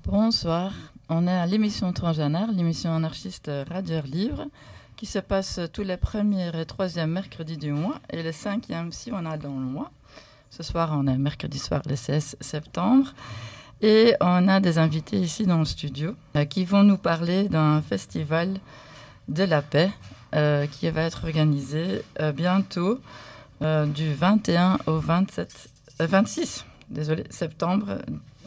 Bonsoir, on est à l'émission Transgenre, l'émission anarchiste Radio Libre, qui se passe tous les premiers et troisièmes mercredis du mois, et le cinquième si on a dans le mois. Ce soir, on est mercredi soir, le 16 septembre, et on a des invités ici dans le studio qui vont nous parler d'un festival de la paix qui va être organisé bientôt du 21 au 26 septembre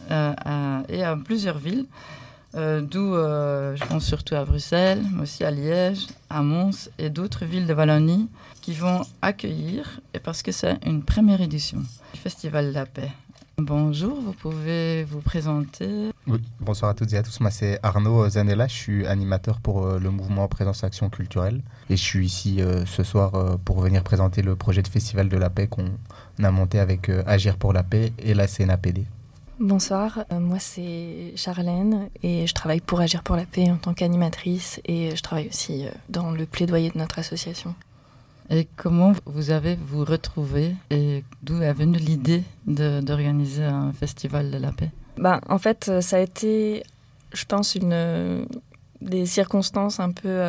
et à plusieurs villes, d'où je pense surtout à Bruxelles, mais aussi à Liège, à Mons et d'autres villes de Wallonie qui vont accueillir, et parce que c'est une première édition du Festival de la Paix. Bonjour, vous pouvez vous présenter? Oui, bonsoir à toutes et à tous. Moi, c'est Arnaud Zanella. Je suis animateur pour le mouvement Présence Action Culturelle. Et je suis ici ce soir pour venir présenter le projet de Festival de la Paix qu'on a monté avec Agir pour la Paix et la CNAPD. Bonsoir, moi c'est Charlène et je travaille pour Agir pour la Paix en tant qu'animatrice et je travaille aussi dans le plaidoyer de notre association. Et comment vous avez vous retrouvé et d'où est venue l'idée d'organiser un festival de la paix? En fait, ça a été, je pense, des circonstances un peu,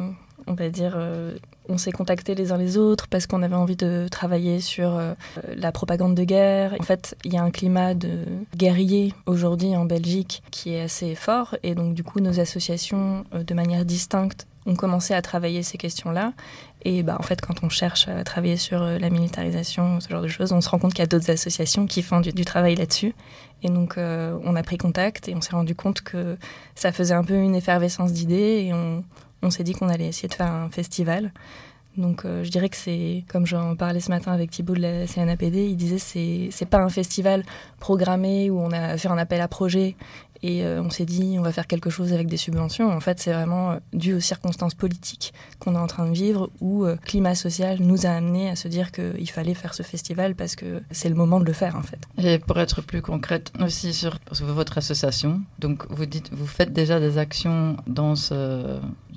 on va dire, on s'est contactés les uns les autres parce qu'on avait envie de travailler sur la propagande de guerre. En fait, il y a un climat de guerrier aujourd'hui en Belgique qui est assez fort et donc du coup, nos associations, de manière distincte, ont commencé à travailler ces questions-là. Et en fait, quand on cherche à travailler sur la militarisation, ce genre de choses, on se rend compte qu'il y a d'autres associations qui font du travail là-dessus. Et donc, on a pris contact et on s'est rendu compte que ça faisait un peu une effervescence d'idées et on s'est dit qu'on allait essayer de faire un festival. Donc, je dirais que c'est, comme j'en parlais ce matin avec Thibaut de la CNAPD, il disait c'est pas un festival programmé où on a fait un appel à projet et on s'est dit on va faire quelque chose avec des subventions. En fait, c'est vraiment dû aux circonstances politiques qu'on est en train de vivre où le climat social nous a amené à se dire qu'il fallait faire ce festival parce que c'est le moment de le faire en fait. Et pour être plus concrète aussi sur votre association, donc vous faites déjà des actions dans ce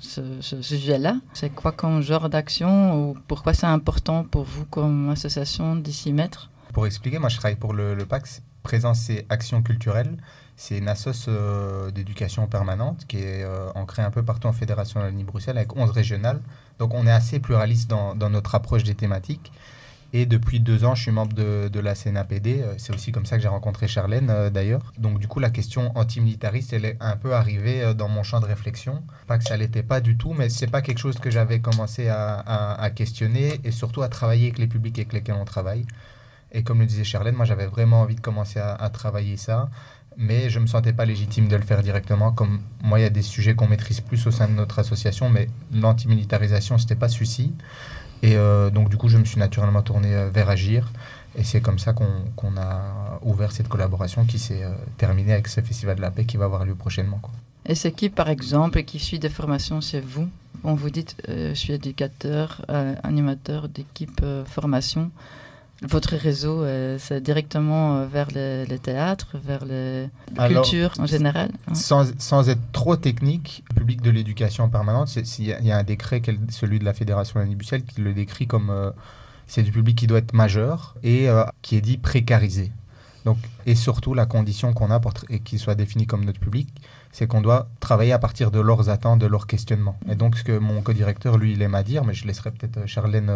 sujet-là. C'est quoi comme genre d'action ou pourquoi c'est important pour vous comme association d'y s'y mettre? Pour expliquer, moi je travaille pour le PAX, Présence et Action Culturelle. C'est une assoce d'éducation permanente qui est ancrée un peu partout en Fédération Wallonie-Bruxelles avec 11 régionales. Donc on est assez pluraliste dans notre approche des thématiques. Et depuis 2 ans, je suis membre de la CNAPD. C'est aussi comme ça que j'ai rencontré Charlène, d'ailleurs. Donc du coup, la question antimilitariste, elle est un peu arrivée dans mon champ de réflexion. Pas que ça ne l'était pas du tout, mais ce n'est pas quelque chose que j'avais commencé à questionner et surtout à travailler avec les publics avec lesquels on travaille. Et comme le disait Charlène, moi j'avais vraiment envie de commencer à travailler ça. Mais je ne me sentais pas légitime de le faire directement. Comme moi, il y a des sujets qu'on maîtrise plus au sein de notre association, mais l'antimilitarisation, ce n'était pas celui-ci. Et donc, du coup, je me suis naturellement tourné vers Agir. Et c'est comme ça qu'on a ouvert cette collaboration qui s'est terminée avec ce Festival de la Paix qui va avoir lieu prochainement, quoi. Et c'est qui, par exemple, qui suit des formations chez vous? On vous dit, je suis éducateur, animateur d'équipe formation. Votre réseau, c'est directement vers les théâtres, vers les cultures en général, hein? Sans être trop technique, le public de l'éducation permanente, il y a un décret, celui de la Fédération Wallonie-Bruxelles, qui le décrit comme c'est du public qui doit être majeur et qui est dit précarisé. Donc, et surtout, la condition qu'on a et qu'il soit défini comme notre public, c'est qu'on doit travailler à partir de leurs attentes, de leurs questionnements. Et donc, ce que mon co-directeur, lui, il aime à dire, mais je laisserai peut-être Charlène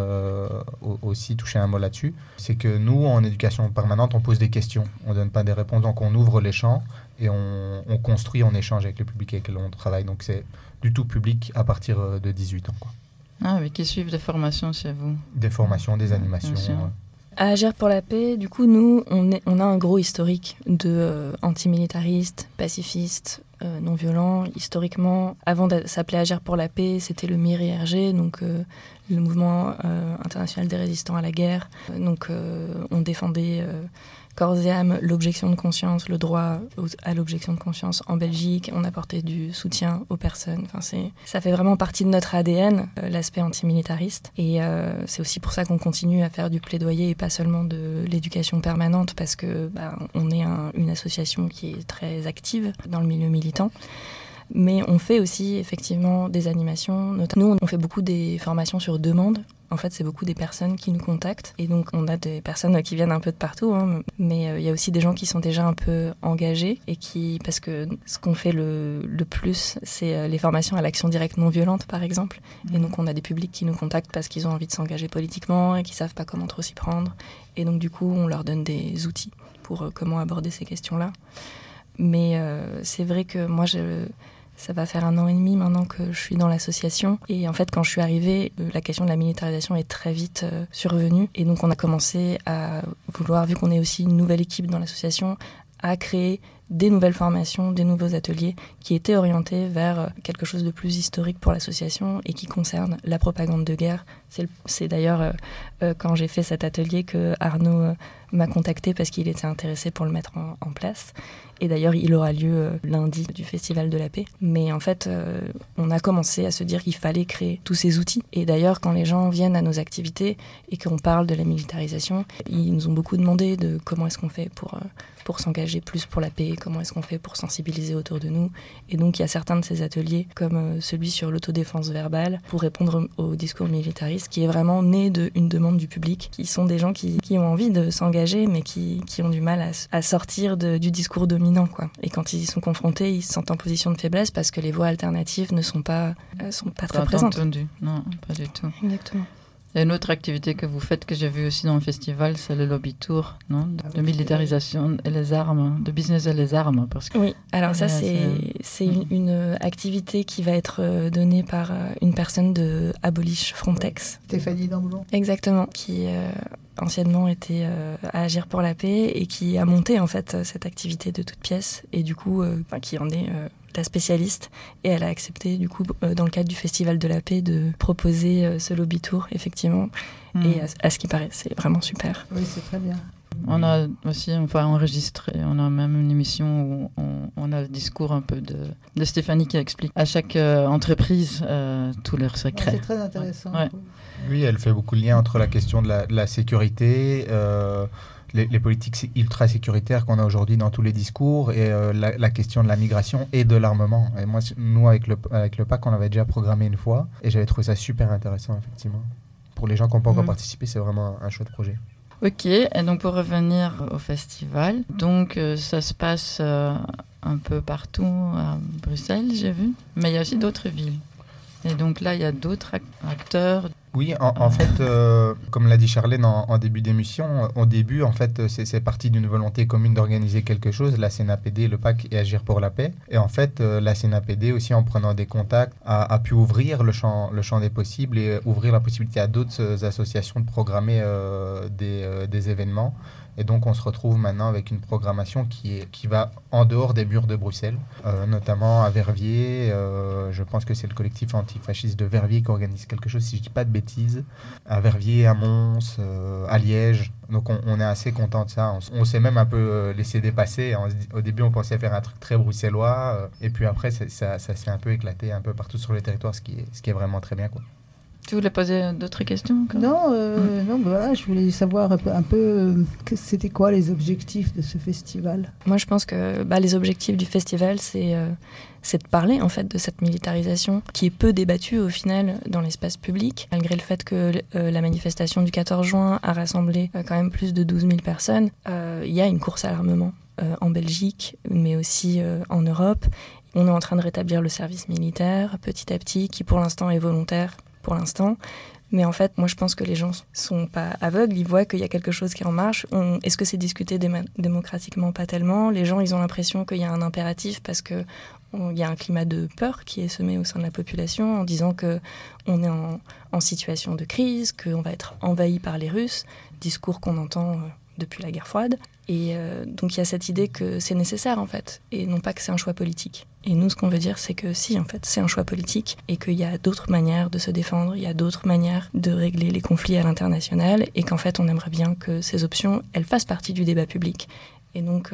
aussi toucher un mot là-dessus, c'est que nous, en éducation permanente, on pose des questions. On ne donne pas des réponses, donc on ouvre les champs et on construit, on échange avec le public avec lequel on travaille. Donc, c'est du tout public à partir de 18 ans, quoi. Ah, mais qui suivent des formations chez vous? Des formations, des animations. À Agir pour la Paix, du coup, nous, on a un gros historique de antimilitaristes, pacifistes, non-violents. Historiquement, avant de s'appeler Agir pour la Paix, c'était le MIR-IRG, donc le mouvement international des résistants à la guerre. Donc, on défendait corps et âme l'objection de conscience, le droit à l'objection de conscience en Belgique. On apportait du soutien aux personnes. Enfin, ça fait vraiment partie de notre ADN, l'aspect antimilitariste. Et c'est aussi pour ça qu'on continue à faire du plaidoyer et pas seulement de l'éducation permanente, parce que on est une association qui est très active dans le milieu militant. Mais on fait aussi effectivement des animations. Nous, on fait beaucoup des formations sur demande. En fait, c'est beaucoup des personnes qui nous contactent. Et donc, on a des personnes qui viennent un peu de partout, hein, mais il y a aussi des gens qui sont déjà un peu engagés et parce que ce qu'on fait le plus, c'est les formations à l'action directe non violente, par exemple. Et donc, on a des publics qui nous contactent parce qu'ils ont envie de s'engager politiquement et qui savent pas comment trop s'y prendre. Et donc, du coup, on leur donne des outils pour comment aborder ces questions-là. Mais c'est vrai que moi, ça va faire 1 an et demi maintenant que je suis dans l'association. Et en fait, quand je suis arrivée, la question de la militarisation est très vite survenue. Et donc, on a commencé à vouloir, vu qu'on est aussi une nouvelle équipe dans l'association, à créer des nouvelles formations, des nouveaux ateliers qui étaient orientés vers quelque chose de plus historique pour l'association et qui concerne la propagande de guerre. C'est d'ailleurs quand j'ai fait cet atelier que Arnaud m'a contacté parce qu'il était intéressé pour le mettre en place. Et d'ailleurs, il aura lieu lundi du Festival de la Paix. Mais en fait, on a commencé à se dire qu'il fallait créer tous ces outils. Et d'ailleurs, quand les gens viennent à nos activités et qu'on parle de la militarisation, ils nous ont beaucoup demandé de comment est-ce qu'on fait pour s'engager plus pour la paix, comment est-ce qu'on fait pour sensibiliser autour de nous. Et donc, il y a certains de ces ateliers, comme celui sur l'autodéfense verbale, pour répondre au discours militariste, qui est vraiment né d'une demande du public, qui sont des gens qui ont envie de s'engager, mais qui ont du mal à sortir du discours dominant, quoi. Et quand ils y sont confrontés, ils se sentent en position de faiblesse parce que les voix alternatives ne sont pas très présentes. Entendu. Non, pas du tout. Exactement. Il y a une autre activité que vous faites que j'ai vue aussi dans le festival, c'est le lobby tour, non, de militarisation et les armes, de business et les armes. Parce que oui, alors ça c'est une activité qui va être donnée par une personne de Abolish Frontex. Stéphanie Damblon. Exactement, qui anciennement était à Agir pour la paix et qui a monté en fait cette activité de toute pièce et du coup qui en est la spécialiste, et elle a accepté du coup dans le cadre du Festival de la Paix de proposer ce lobby tour effectivement. Et à ce qui paraît c'est vraiment super. Oui, c'est très bien. On a aussi enregistré, on a même une émission où on a le discours un peu de Stéphanie qui explique à chaque entreprise tous leurs secrets. C'est très intéressant. Ouais. Oui, elle fait beaucoup de liens entre la question de la sécurité, les politiques ultra sécuritaires qu'on a aujourd'hui dans tous les discours et la question de la migration et de l'armement. Et moi, nous, avec le PAC, on l'avait déjà programmé une fois et j'avais trouvé ça super intéressant, effectivement. Pour les gens qui n'ont pas encore participé, c'est vraiment un chouette projet. Ok, et donc pour revenir au festival, donc ça se passe un peu partout à Bruxelles, j'ai vu, mais il y a aussi d'autres villes. Et donc là, il y a d'autres acteurs. Oui, en fait, comme l'a dit Charlène en début d'émission, au début, en fait, c'est parti d'une volonté commune d'organiser quelque chose, la CNAPD, le PAC et Agir pour la paix. Et en fait, la CNAPD aussi, en prenant des contacts, a pu ouvrir le champ des possibles et ouvrir la possibilité à d'autres associations de programmer des événements. Et donc, on se retrouve maintenant avec une programmation qui va en dehors des murs de Bruxelles, notamment à Verviers. Je pense que c'est le collectif antifasciste de Verviers qui organise quelque chose, si je ne dis pas de bêtises. À Verviers, à Mons, à Liège. Donc, on est assez content de ça. On s'est même un peu laissé dépasser. Au début, on pensait faire un truc très bruxellois. Et puis après, ça s'est un peu éclaté un peu partout sur le territoire, ce qui est vraiment très bien, quoi. Tu voulais poser d'autres questions encore ? Non, voilà, je voulais savoir un peu c'était quoi les objectifs de ce festival. Moi, je pense que les objectifs du festival, c'est de parler en fait de cette militarisation qui est peu débattue au final dans l'espace public, malgré le fait que la manifestation du 14 juin a rassemblé quand même plus de 12 000 personnes. Il y a une course à l'armement en Belgique, mais aussi en Europe. On est en train de rétablir le service militaire petit à petit, qui pour l'instant est volontaire. Pour l'instant, mais en fait, moi je pense que les gens sont pas aveugles, ils voient qu'il y a quelque chose qui est en marche. Est-ce que c'est discuté démocratiquement? Pas tellement. Les gens, ils ont l'impression qu'il y a un impératif parce que il y a un climat de peur qui est semé au sein de la population en disant que on est en situation de crise, qu'on va être envahi par les Russes, discours qu'on entend depuis la guerre froide. Et donc il y a cette idée que c'est nécessaire en fait, et non pas que c'est un choix politique. Et nous, ce qu'on veut dire, c'est que si, en fait, c'est un choix politique et qu'il y a d'autres manières de se défendre, il y a d'autres manières de régler les conflits à l'international et qu'en fait, on aimerait bien que ces options, elles fassent partie du débat public. Et donc,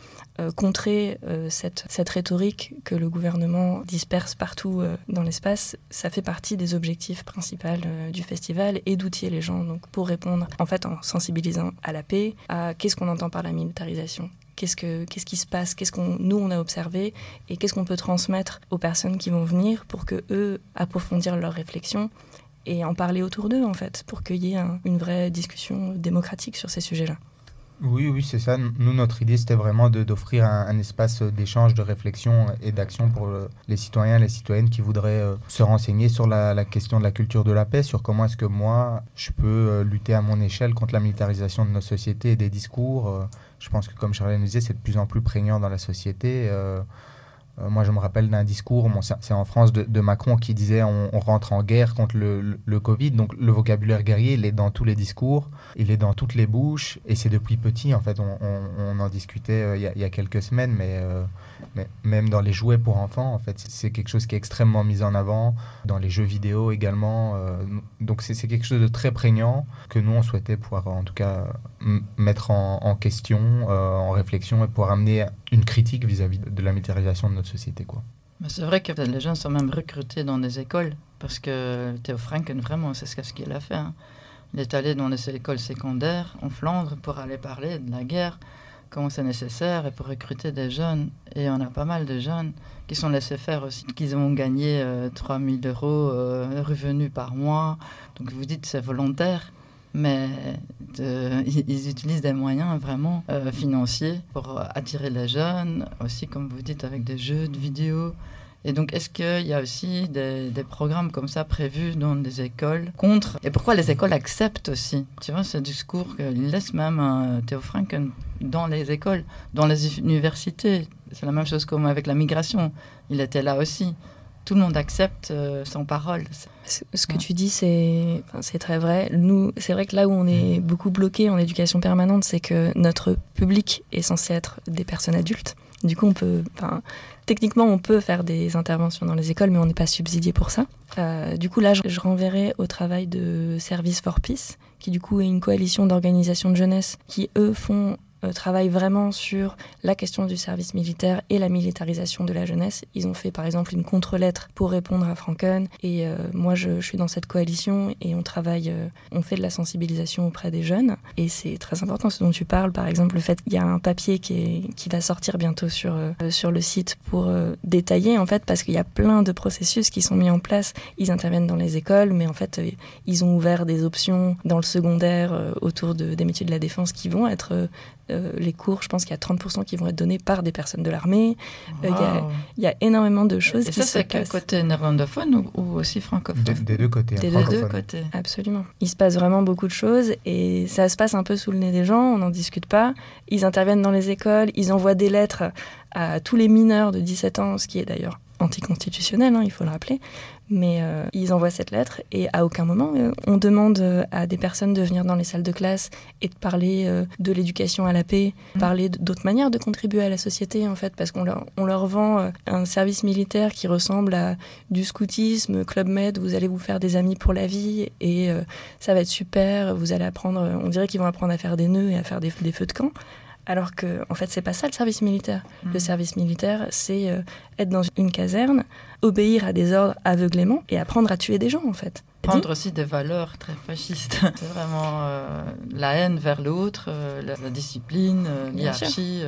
contrer cette rhétorique que le gouvernement disperse partout dans l'espace, ça fait partie des objectifs principaux du festival et d'outiller les gens donc, pour répondre, en fait, en sensibilisant à la paix, à qu'est-ce qu'on entend par la militarisation. Qu'est-ce qui se passe, nous on a observé et qu'est-ce qu'on peut transmettre aux personnes qui vont venir pour que eux approfondir leurs réflexions et en parler autour d'eux, en fait, pour qu'il y ait une vraie discussion démocratique sur ces sujets-là. Oui, c'est ça. Nous, notre idée, c'était vraiment d'offrir un espace d'échange, de réflexion et d'action pour les citoyens et les citoyennes qui voudraient se renseigner sur la question de la culture de la paix, sur comment est-ce que moi, je peux lutter à mon échelle contre la militarisation de nos sociétés et des discours. Je pense que, comme Charlène disait, c'est de plus en plus prégnant dans la société. Moi, je me rappelle d'un discours, c'est en France, de Macron qui disait on rentre en guerre contre le Covid. Donc, le vocabulaire guerrier, il est dans tous les discours, il est dans toutes les bouches. Et c'est depuis petit, en fait, on en discutait il y a quelques semaines, mais même dans les jouets pour enfants, en fait, c'est quelque chose qui est extrêmement mis en avant, dans les jeux vidéo également. Donc, c'est quelque chose de très prégnant que nous, on souhaitait pouvoir, en tout cas, mettre en question, en réflexion et pouvoir amener une critique vis-à-vis de la militarisation de notre société, quoi. Mais c'est vrai que les jeunes sont même recrutés dans des écoles, parce que Theo Franken, vraiment, c'est ce qu'il a fait. Hein. Il est allé dans les écoles secondaires en Flandre pour aller parler de la guerre, comment c'est nécessaire, et pour recruter des jeunes. Et on a pas mal de jeunes qui sont laissés faire aussi, qui ont gagné 3 000 € revenus par mois. Donc vous dites c'est volontaire. Mais ils utilisent des moyens vraiment financiers pour attirer les jeunes, aussi comme vous dites avec des jeux de vidéo. Et donc est-ce qu'il y a aussi des programmes comme ça prévus dans des écoles contre? Et pourquoi les écoles acceptent aussi? Tu vois, ce discours qu'ils laissent même Theo Franken dans les écoles, dans les universités. C'est la même chose comme avec la migration. Il était là aussi. Tout le monde accepte son parole. Ce que tu dis, c'est très vrai. Nous, c'est vrai que là où on est beaucoup bloqué en éducation permanente, c'est que notre public est censé être des personnes adultes. Du coup, techniquement, on peut faire des interventions dans les écoles, mais on n'est pas subsidié pour ça. Du coup, là, je renverrai au travail de Service for Peace, qui du coup est une coalition d'organisations de jeunesse qui, eux, travaillent vraiment sur la question du service militaire et la militarisation de la jeunesse. Ils ont fait par exemple une contre-lettre pour répondre à Franken et moi je suis dans cette coalition et on fait de la sensibilisation auprès des jeunes et c'est très important ce dont tu parles, par exemple le fait qu'il y a un papier qui va sortir bientôt sur le site pour détailler en fait, parce qu'il y a plein de processus qui sont mis en place. Ils interviennent dans les écoles mais en fait ils ont ouvert des options dans le secondaire autour des métiers de la défense qui vont être les cours, je pense qu'il y a 30% qui vont être donnés par des personnes de l'armée. Il y a énormément de choses et ça, c'est que côté néerlandophone ou aussi francophone? Des deux côtés. Des deux côtés. Absolument. Il se passe vraiment beaucoup de choses et ça se passe un peu sous le nez des gens, on n'en discute pas. Ils interviennent dans les écoles, ils envoient des lettres à tous les mineurs de 17 ans, ce qui est d'ailleurs anticonstitutionnel, il faut le rappeler. Mais ils envoient cette lettre et à aucun moment on demande à des personnes de venir dans les salles de classe et de parler de l'éducation à la paix, parler d'autres manières de contribuer à la société en fait, parce qu'on leur vend un service militaire qui ressemble à du scoutisme, Club Med, vous allez vous faire des amis pour la vie et ça va être super, vous allez apprendre, on dirait qu'ils vont apprendre à faire des nœuds et à faire des feux de camp. Alors que, en fait, c'est pas ça le service militaire. Le service militaire, c'est être dans une caserne, obéir à des ordres aveuglément et apprendre à tuer des gens, en fait. Prendre aussi des valeurs très fascistes. C'est vraiment la haine vers l'autre, la discipline, l'hierarchie.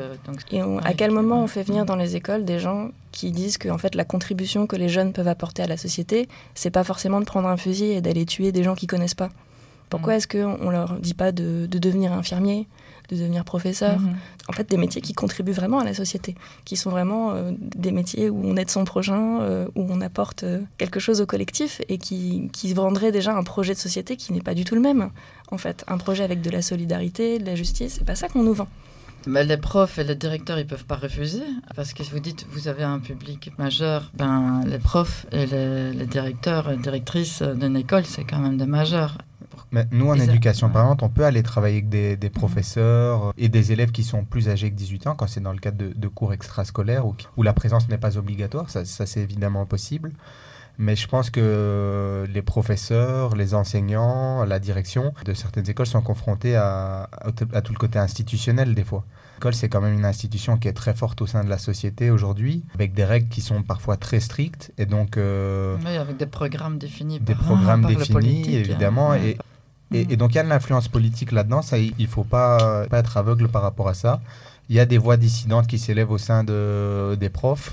À quel moment on fait venir dans les écoles des gens qui disent que en fait, la contribution que les jeunes peuvent apporter à la société, c'est pas forcément de prendre un fusil et d'aller tuer des gens qu'ils connaissent pas. Pourquoi est-ce qu'on leur dit pas de devenir infirmier, de devenir professeur, en fait des métiers qui contribuent vraiment à la société, qui sont vraiment des métiers où on aide son prochain, où on apporte quelque chose au collectif et qui vendrait déjà un projet de société qui n'est pas du tout le même. En fait, un projet avec de la solidarité, de la justice, c'est pas ça qu'on nous vend. Mais les profs et les directeurs, ils peuvent pas refuser, parce que vous dites vous avez un public majeur. Les profs et les directeurs et directrices d'une école, c'est quand même des majeurs. Mais nous, en éducation permanente, on peut aller travailler avec des professeurs et des élèves qui sont plus âgés que 18 ans, quand c'est dans le cadre de cours extrascolaires où la présence n'est pas obligatoire. Ça, c'est évidemment possible. Mais je pense que les professeurs, les enseignants, la direction de certaines écoles sont confrontés à tout le côté institutionnel des fois. L'école, c'est quand même une institution qui est très forte au sein de la société aujourd'hui, avec des règles qui sont parfois très strictes. Et donc, oui, avec des programmes définis par le politique, évidemment. Ouais. Et donc, il y a de l'influence politique là-dedans. Ça, il ne faut pas être aveugle par rapport à ça. Il y a des voix dissidentes qui s'élèvent au sein des profs.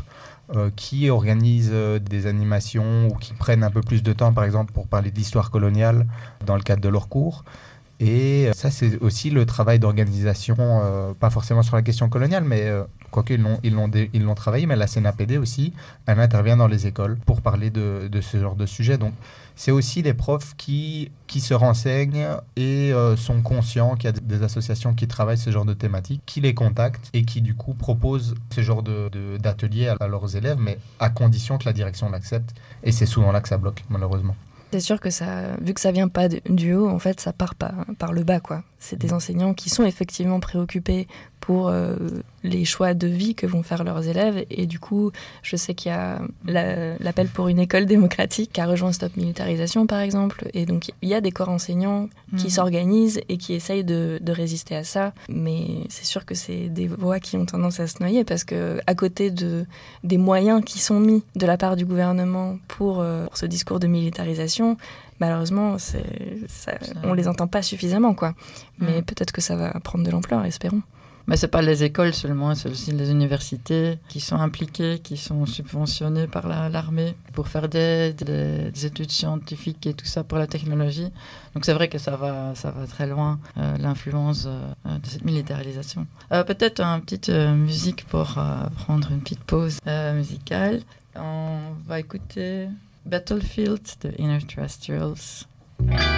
qui organisent des animations ou qui prennent un peu plus de temps, par exemple, pour parler de l'histoire coloniale dans le cadre de leurs cours. Et ça, c'est aussi le travail d'organisation, pas forcément sur la question coloniale, mais quoique ils l'ont travaillé, mais la CNAPD aussi, elle intervient dans les écoles pour parler de ce genre de sujet. Donc, c'est aussi des profs qui se renseignent et sont conscients qu'il y a des associations qui travaillent ce genre de thématiques, qui les contactent et qui, du coup, proposent ce genre d'ateliers à leurs élèves, mais à condition que la direction l'accepte. Et c'est souvent là que ça bloque, malheureusement. C'est sûr que ça, vu que ça vient pas du haut, en fait, ça part pas par le bas, quoi. C'est des enseignants qui sont effectivement préoccupés pour les choix de vie que vont faire leurs élèves. Et du coup, je sais qu'il y a l'appel pour une école démocratique qui a rejoint Stop Militarisation, par exemple. Et donc, il y a des corps enseignants qui s'organisent et qui essayent de résister à ça. Mais c'est sûr que c'est des voix qui ont tendance à se noyer parce qu'à côté des moyens qui sont mis de la part du gouvernement pour ce discours de militarisation, malheureusement, on les entend pas suffisamment, quoi. Mais peut-être que ça va prendre de l'ampleur, espérons. Mais c'est pas les écoles seulement, c'est aussi les universités qui sont impliquées, qui sont subventionnées par l'armée pour faire des études scientifiques et tout ça pour la technologie. Donc c'est vrai que ça va très loin, l'influence de cette militarisation. Peut-être une petite musique pour prendre une petite pause musicale. On va écouter Battlefield de Inner Terrestrials.